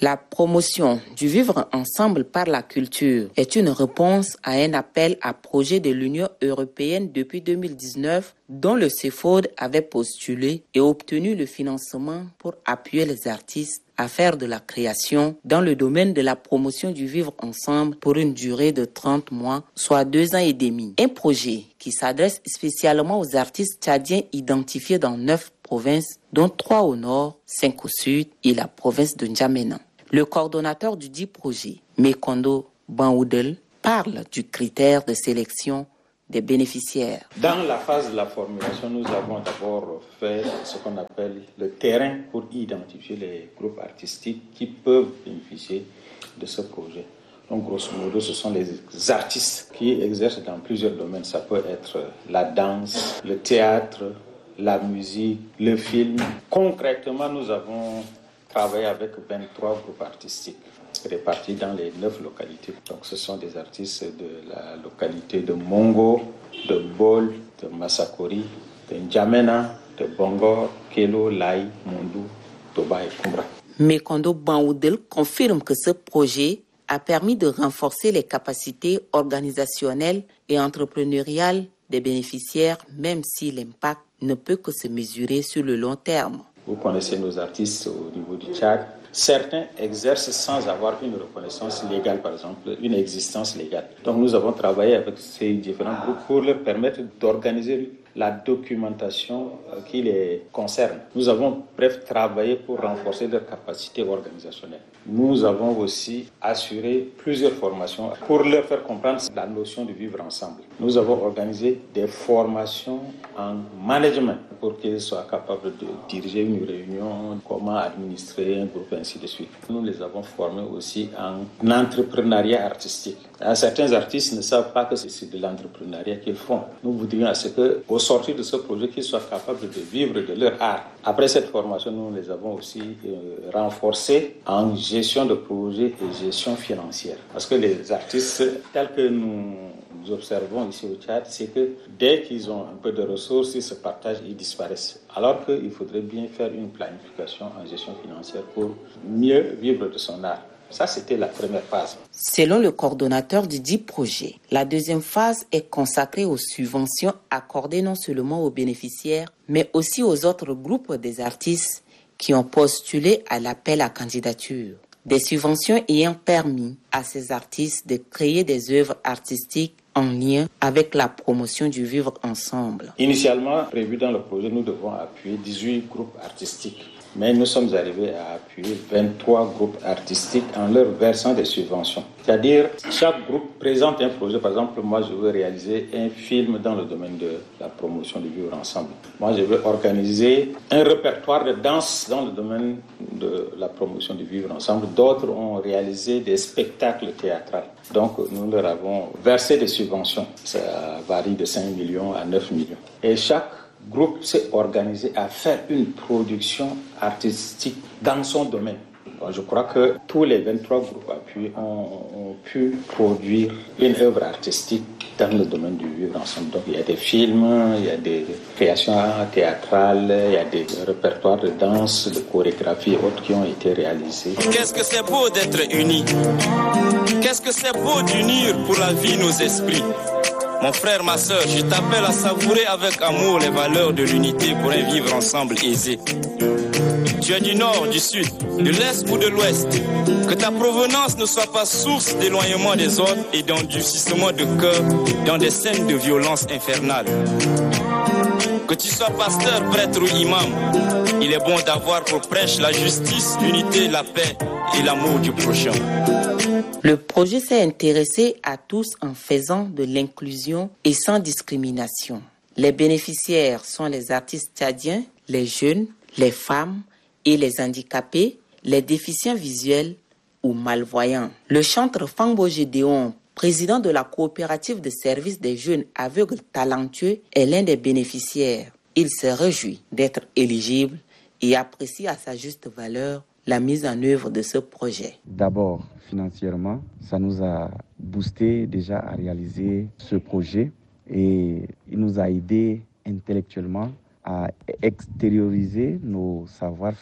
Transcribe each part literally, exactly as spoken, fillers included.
La promotion du vivre ensemble par la culture est une réponse à un appel à projet de l'Union européenne depuis deux mille dix-neuf dont le CEFOD avait postulé et obtenu le financement pour appuyer les artistes à faire de la création dans le domaine de la promotion du vivre ensemble pour une durée de trente mois, soit deux ans et demi. Un projet qui s'adresse spécialement aux artistes tchadiens identifiés dans neuf provinces, dont trois au nord, cinq au sud et la province de N'Djamena. Le coordonnateur du dit projet, Mekondo Banhoudel, parle du critère de sélection des bénéficiaires. Dans la phase de la formulation, nous avons d'abord fait ce qu'on appelle le terrain pour identifier les groupes artistiques qui peuvent bénéficier de ce projet. Donc, grosso modo, ce sont les artistes qui exercent dans plusieurs domaines. Ça peut être la danse, le théâtre, la musique, le film. Concrètement, nous avons travaillé avec vingt-trois groupes artistiques répartis dans les neuf localités. Donc, ce sont des artistes de la localité de Mongo, de Bol, de Massakori, de N'Djamena, de Bongor, Kelo, Lai, Mondou, Toba et Kumbra. Mekondo Banhoudel confirme que ce projet a permis de renforcer les capacités organisationnelles et entrepreneuriales des bénéficiaires, même si l'impact ne peut que se mesurer sur le long terme. Vous connaissez nos artistes au niveau du Tchad. Certains exercent sans avoir une reconnaissance légale, par exemple, une existence légale. Donc nous avons travaillé avec ces différents groupes pour leur permettre d'organiser la documentation qui les concerne. Nous avons, bref, travaillé pour renforcer leurs capacités organisationnelles. Nous avons aussi assuré plusieurs formations pour leur faire comprendre la notion de vivre ensemble. Nous avons organisé des formations en management pour qu'ils soient capables de diriger une réunion, comment administrer un groupe, ainsi de suite. Nous les avons formés aussi en entrepreneuriat artistique. Certains artistes ne savent pas que c'est de l'entrepreneuriat qu'ils font. Nous voudrions à ce qu'au sortir de ce projet, qu'ils soient capables de vivre de leur art. Après cette formation, nous les avons aussi euh, renforcés en gestion de projet et gestion financière. Parce que les artistes, tels que nous observons ici au Tchad, c'est que dès qu'ils ont un peu de ressources, ils se partagent, ils disparaissent. Alors qu'il faudrait bien faire une planification en gestion financière pour mieux vivre de son art. Ça, c'était la première phase. Selon le coordonnateur du dit projet, la deuxième phase est consacrée aux subventions accordées non seulement aux bénéficiaires, mais aussi aux autres groupes des artistes qui ont postulé à l'appel à candidature. Des subventions ayant permis à ces artistes de créer des œuvres artistiques en lien avec la promotion du vivre ensemble. Initialement, prévu dans le projet, nous devons appuyer dix-huit groupes artistiques. Mais nous sommes arrivés à appuyer vingt-trois groupes artistiques en leur versant des subventions. C'est-à-dire, chaque groupe présente un projet. Par exemple, moi, je veux réaliser un film dans le domaine de la promotion du vivre ensemble. Moi, je veux organiser un répertoire de danse dans le domaine de la promotion du vivre ensemble. D'autres ont réalisé des spectacles théâtraux. Donc, nous leur avons versé des subventions. Ça varie de cinq millions à neuf millions. Et chaque groupe s'est organisé à faire une production artistique dans son domaine. Bon, je crois que tous les vingt-trois groupes appuyés ont, ont pu produire une œuvre artistique dans le domaine du vivre ensemble. Donc, il y a des films, il y a des créations théâtrales, il y a des répertoires de danse, de chorégraphie et autres qui ont été réalisés. Qu'est-ce que c'est beau d'être unis? Qu'est-ce que c'est beau d'unir pour la vie nos esprits? Mon frère, ma soeur, je t'appelle à savourer avec amour les valeurs de l'unité pour un vivre ensemble aisé. Tu es du nord, du sud, de l'est ou de l'ouest. Que ta provenance ne soit pas source d'éloignement des autres et d'endurcissement de cœur dans des scènes de violence infernale. Que tu sois pasteur, prêtre ou imam, il est bon d'avoir pour prêche la justice, l'unité, la paix et l'amour du prochain. Le projet s'est intéressé à tous en faisant de l'inclusion et sans discrimination. Les bénéficiaires sont les artistes tchadiens, les jeunes, les femmes et les handicapés, les déficients visuels ou malvoyants. Le chantre Fangbo Gédéon, président de la coopérative de services des jeunes aveugles talentueux, est l'un des bénéficiaires. Il se réjouit d'être éligible et apprécie à sa juste valeur la mise en œuvre de ce projet. D'abord, financièrement, ça nous a boosté déjà à réaliser ce projet et il nous a aidé intellectuellement à extérioriser nos savoir-faire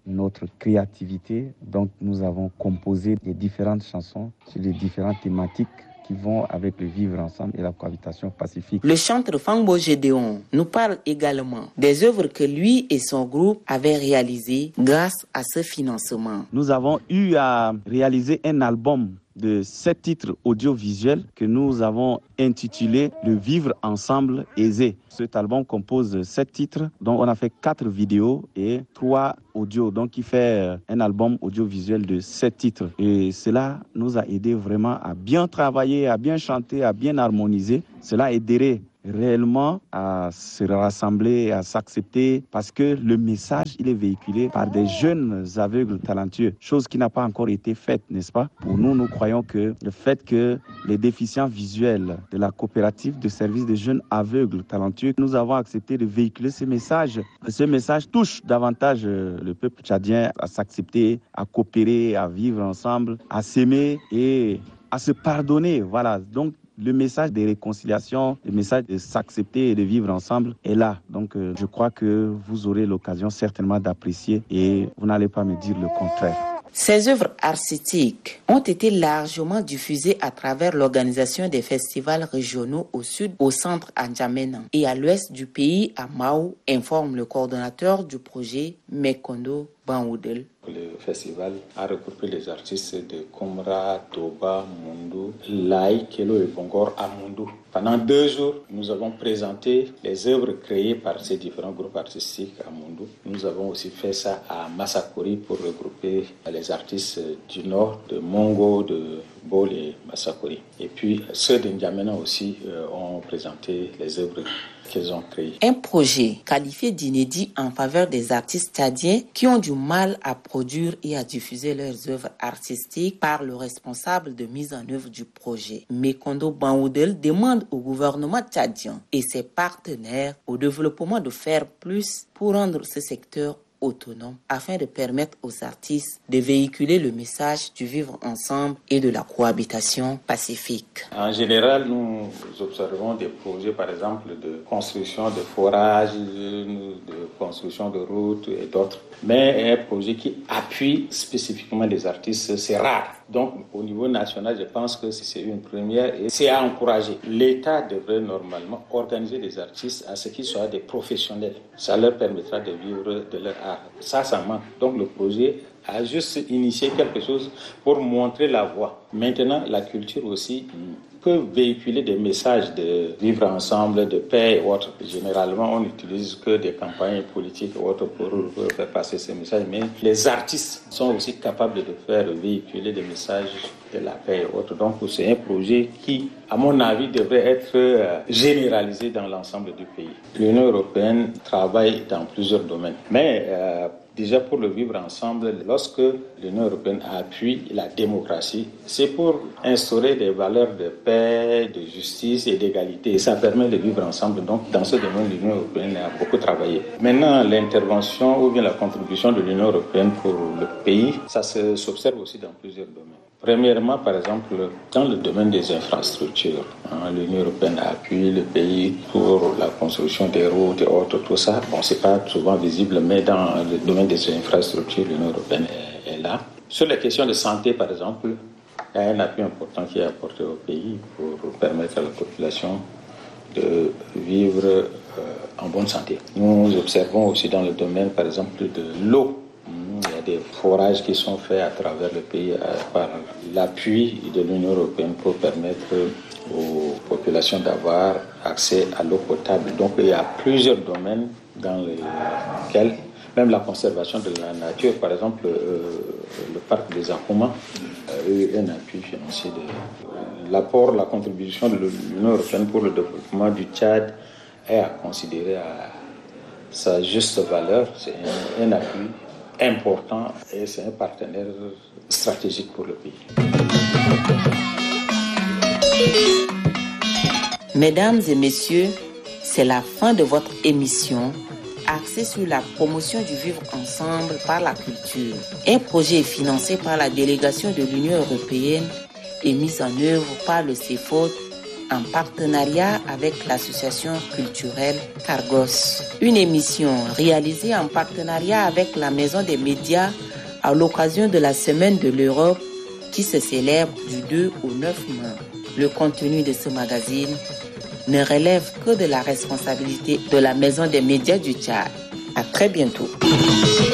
notre créativité. Donc nous avons composé des différentes chansons sur les différentes thématiques qui vont avec le vivre ensemble et la cohabitation pacifique. Le chanteur Fangbo Gédéon nous parle également des œuvres que lui et son groupe avaient réalisées grâce à ce financement. Nous avons eu à réaliser un album de sept titres audiovisuels que nous avons intitulé « Le vivre ensemble aisé ». Cet album compose sept titres, dont on a fait quatre vidéos et trois audios, donc il fait un album audiovisuel de sept titres. Et cela nous a aidé vraiment à bien travailler, à bien chanter, à bien harmoniser. Cela aiderait réellement à se rassembler, à s'accepter, parce que le message, il est véhiculé par des jeunes aveugles talentueux, chose qui n'a pas encore été faite, n'est-ce pas? Pour nous, nous croyons que le fait que les déficients visuels de la coopérative de services des jeunes aveugles talentueux, nous avons accepté de véhiculer ce message. Ce message touche davantage le peuple tchadien à s'accepter, à coopérer, à vivre ensemble, à s'aimer et à se pardonner. Voilà, donc le message de réconciliation, le message de s'accepter et de vivre ensemble est là. Donc euh, je crois que vous aurez l'occasion certainement d'apprécier et vous n'allez pas me dire le contraire. Ces œuvres artistiques ont été largement diffusées à travers l'organisation des festivals régionaux au sud, au centre à N'Djamena et à l'ouest du pays à Mao, informe le coordonnateur du projet Mekondo Banwoudel. Le festival a regroupé les artistes de Komra, Toba, Mundu, Lai, Kelo et Bongor à Mundu. Pendant deux jours, nous avons présenté les œuvres créées par ces différents groupes artistiques à Mundu. Nous avons aussi fait ça à Massakori pour regrouper les artistes du nord, de Mongo, de Bol et Massakori. Et puis ceux de N'Djamena aussi euh, ont présenté les œuvres qu'ils ont créées. Un projet qualifié d'inédit en faveur des artistes tchadiens qui ont du mal à produire et à diffuser leurs œuvres artistiques par le responsable de mise en œuvre du projet. Mekondo Banwoudel demande au gouvernement tchadien et ses partenaires au développement de faire plus pour rendre ce secteur autonome afin de permettre aux artistes de véhiculer le message du vivre ensemble et de la cohabitation pacifique. En général, nous observons des projets, par exemple, de construction de forages, de construction de routes et d'autres. Mais un projet qui appuie spécifiquement les artistes, c'est rare. Donc, au niveau national, je pense que c'est une première et c'est à encourager. L'État devrait normalement organiser les artistes à ce qu'ils soient des professionnels. Ça leur permettra de vivre de leur art. Ça, ça manque. Donc, le projet a juste initié quelque chose pour montrer la voie. Maintenant, la culture aussi peut véhiculer des messages de vivre ensemble, de paix et autres. Généralement, on n'utilise que des campagnes politiques et autres pour, pour faire passer ces messages, mais les artistes sont aussi capables de faire véhiculer des messages de la paix et autres. Donc, c'est un projet qui, à mon avis, devrait être généralisé dans l'ensemble du pays. L'Union européenne travaille dans plusieurs domaines, mais euh, déjà pour le vivre ensemble, lorsque l'Union européenne appuie la démocratie, c'est pour instaurer des valeurs de paix, de justice et d'égalité. Et ça permet de vivre ensemble. Donc, dans ce domaine, l'Union européenne a beaucoup travaillé. Maintenant, l'intervention ou bien la contribution de l'Union européenne pour le pays, ça se, s'observe aussi dans plusieurs domaines. Premièrement, par exemple, dans le domaine des infrastructures, hein, l'Union européenne a appuyé le pays pour la construction des routes et autres, tout ça. Bon, c'est pas souvent visible, mais dans le domaine des infrastructures, l'Union européenne est, est là. Sur les questions de santé, par exemple, il y a un appui important qui est apporté au pays pour permettre à la population de vivre euh, en bonne santé. Nous observons aussi dans le domaine, par exemple, de l'eau. Il y a des forages qui sont faits à travers le pays par l'appui de l'Union européenne pour permettre aux populations d'avoir accès à l'eau potable. Donc il y a plusieurs domaines dans lesquels, même la conservation de la nature, par exemple euh, le parc des Akuma, a eu un appui financier. De, l'apport, la contribution de l'Union européenne pour le développement du Tchad est à considérer à sa juste valeur. C'est un, un appui important et c'est un partenaire stratégique pour le pays. Mesdames et messieurs, c'est la fin de votre émission axée sur la promotion du vivre ensemble par la culture. Un projet financé par la délégation de l'Union européenne et mis en œuvre par le C E F O D en partenariat avec l'association culturelle Cargos. Une émission réalisée en partenariat avec la Maison des médias à l'occasion de la Semaine de l'Europe qui se célèbre du deux au neuf mai. Le contenu de ce magazine ne relève que de la responsabilité de la Maison des médias du Tchad. À très bientôt.